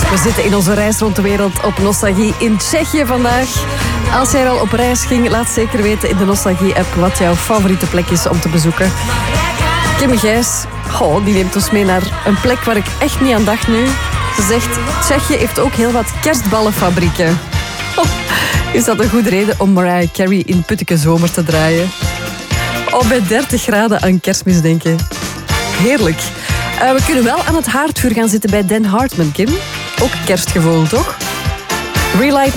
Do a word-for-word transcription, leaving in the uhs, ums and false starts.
We zitten in onze reis rond de wereld op Nostalgie in Tsjechië vandaag. Als jij er al op reis ging, laat zeker weten in de Nostalgie-app wat jouw favoriete plek is om te bezoeken. Kim Gijs, oh, die neemt ons mee naar een plek waar ik echt niet aan dacht nu. Ze zegt, Tsjechië heeft ook heel wat kerstballenfabrieken. Oh, is dat een goede reden om Mariah Carey in Putteke Zomer te draaien? Oh, bij dertig graden aan Kerstmis denken. Heerlijk. Uh, we kunnen wel aan het haardvuur gaan zitten bij Dan Hartman, Kim. Ook kerstgevoel, toch? Relight